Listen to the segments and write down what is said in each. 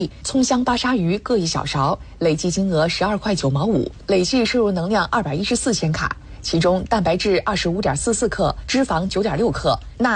葱香巴沙鱼各1小勺，累计金额12块9毛5，累计摄入能量214千卡。其中蛋白质25.44克，脂肪9.6克，钠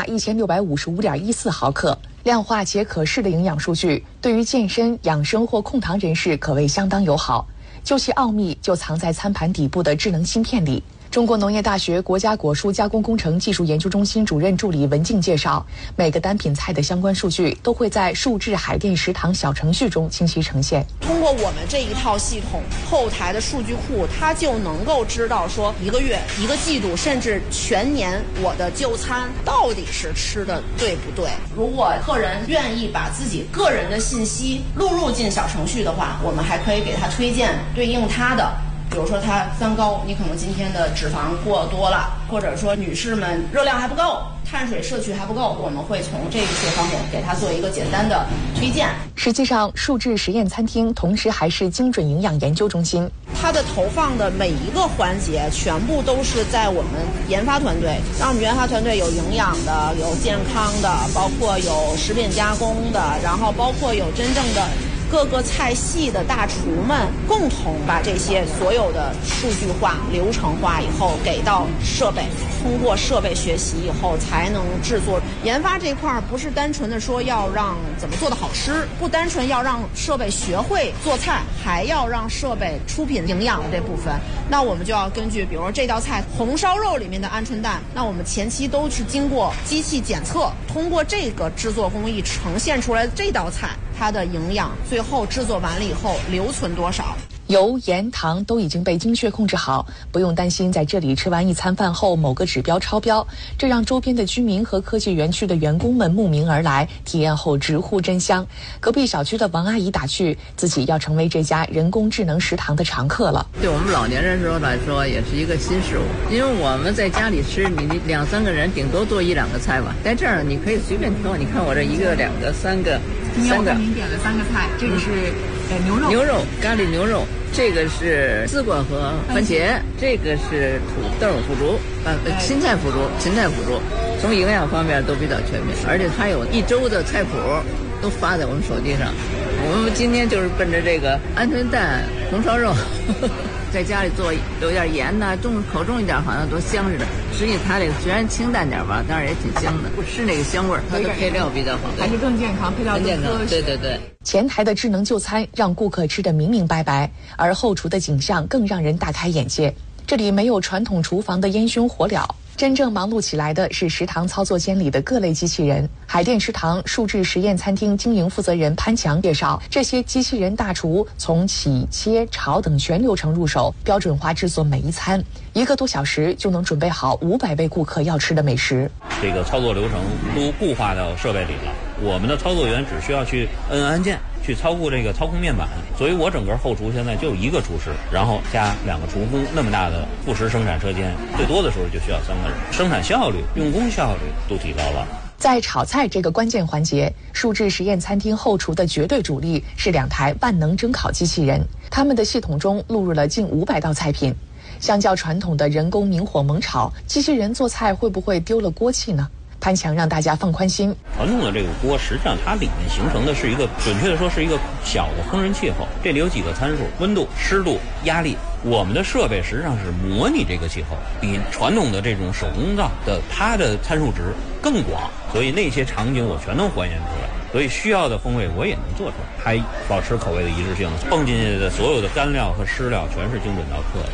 1655.14毫克。量化且可视的营养数据，对于健身、养生或控糖人士可谓相当友好。究其奥秘，就藏在餐盘底部的智能芯片里。中国农业大学国家果蔬加工工程技术研究中心主任助理文静介绍，每个单品菜的相关数据都会在数智海淀食堂小程序中清晰呈现。 通过我们这一套系统后台的数据库，它就能够知道说1个月、1个季度，甚至全年我的就餐到底是吃的对不对。如果客人愿意把自己个人的信息录入进小程序的话，我们还可以给他推荐对应他的。比如说他三高，你可能今天的脂肪过多了，或者说女士们热量还不够，碳水摄取还不够，我们会从这些方面给他做一个简单的推荐。 实际上，数智实验餐厅同时还是精准营养研究中心， 它的投放的每一个环节全部都是在我们研发团队，让我们研发团队有营养的，有健康的，包括有食品加工的，然后包括有真正的各个菜系的大厨们共同把这些所有的数据化、流程化以后给到设备，通过设备学习以后才能制作。研发这块不是单纯的说要让怎么做的好吃，不单纯要让设备学会做菜，还要让设备出品营养的这部分。那我们就要根据比如说这道菜红烧肉里面的鹌鹑蛋，那我们前期都是经过机器检测，通过这个制作工艺呈现出来的这道菜它的营养，最后制作完了以后留存多少。 油、盐、糖都已经被精确控制好，不用担心在这里吃完一餐饭后某个指标超标，这让周边的居民和科技园区的员工们慕名而来，体验后直呼真香。隔壁小区的王阿姨打趣，自己要成为这家人工智能食堂的常客了。 对我们老年人来说也是一个新事物，因为我们在家里吃，你2、3个人顶多做1、2个菜吧，在这儿你可以随便挑，你看我这1个、2个、3个。 今天我看您点了3个菜，这个是牛肉咖喱牛肉，这个是丝瓜和番茄，这个是土豆腐竹，芹菜腐竹，从营养方面都比较全面，而且它有1周的菜谱都发在我们手机上。我们今天就是奔着这个鹌鹑蛋红烧肉在家里做，有点盐呐，口重一点，好像多香似的。实际它这个虽然清淡点吧，但是也挺香的，不吃那个香味儿。它的配料比较好， 还是更健康，配料更健康。对。 前台的智能就餐让顾客吃得明明白白，而后厨的景象更让人大开眼界。这里没有传统厨房的烟熏火燎，真正忙碌起来的是食堂操作间里的各类机器人。海淀食堂数智实验餐厅经营负责人潘强介绍，这些机器人大厨从洗、切、炒等全流程入手，标准化制作每一餐，1个多小时就能准备好500位顾客要吃的美食。 这个操作流程都固化到设备里了，我们的操作员只需要去摁按键，去操控这个操控面板，所以我整个后厨现在就1个厨师，然后加2个厨工，那么大的副食生产车间，最多的时候就需要3个人，生产效率、用工效率都提高了。 在炒菜这个关键环节，数智实验餐厅后厨的绝对主力是2台万能蒸烤机器人，他们的系统中录入了近500道菜品。相较传统的人工明火猛炒，机器人做菜会不会丢了锅气呢？潘强让大家放宽心。 传统的这个锅，实际上它里面形成的是一个，准确的说是一个小的烹饪气候。这里有几个参数：温度、湿度、压力。我们的设备实际上是模拟这个气候，比传统的这种手工灶的它的参数值更广，所以那些场景我全能还原出来。所以需要的风味我也能做出来，还保持口味的一致性。蹦进去的所有的干料和湿料全是精准到克的。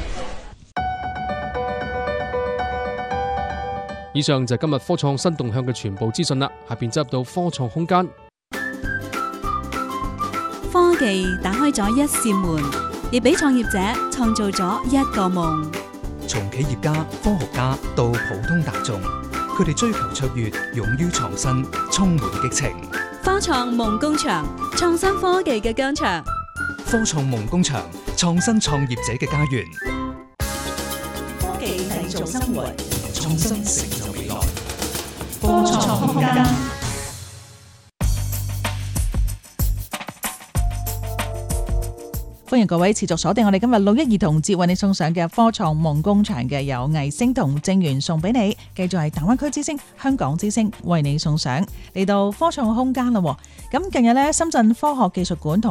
以上就係今日科創新動向嘅全部資訊啦，下邊進入到科創空間。 科技打開咗一扇門，亦俾創業者創造咗一個夢。 從企業家、科學家到普通大眾，佢哋追求卓越，勇於創新，充滿激情。 科創夢工場，創新科技嘅疆場。 科創夢工場，創新創業者嘅家園。 科技製造生活， 創新成就未來。 科創空間。 歡迎各位持續鎖定我哋今日6一兒童節為你送上嘅科創夢工場嘅有藝星同正源送俾你，繼續係大灣區之星、香港之星為你送上嚟到科創空間啦。咁近日呢，深圳科學技術館同